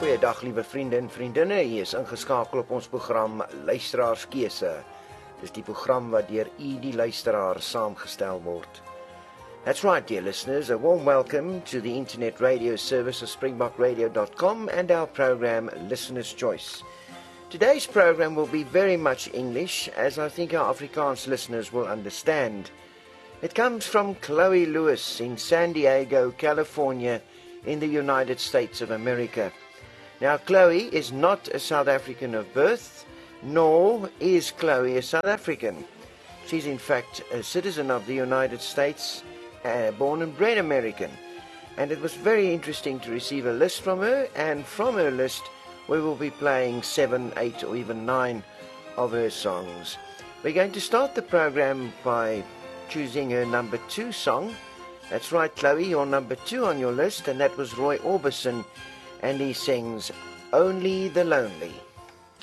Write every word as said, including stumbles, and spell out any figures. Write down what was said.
Goeiedag liewe vriende en vriendinne, hier is ingeskakel op ons program Luisteraarskeuse. Dis die program wat deur u die luisteraar saamgestel word. That's right, dear listeners, a warm welcome to the internet radio service of springbok radio dot com and our program Listener's Choice. Today's program will be very much English, as I think our Afrikaans listeners will understand. It comes from Chloe Lewis in San Diego, California, in the United States of America. Now, Chloe is not a South African of birth, nor is Chloe a South African. She's in fact a citizen of the United States, uh, born and bred American. And it was very interesting to receive a list from her, and from her list we will be playing seven, eight or even nine of her songs. We're going to start the program by choosing her number two song. That's right, Chloe, you're number two on your list, and that was Roy Orbison, and he sings Only the Lonely.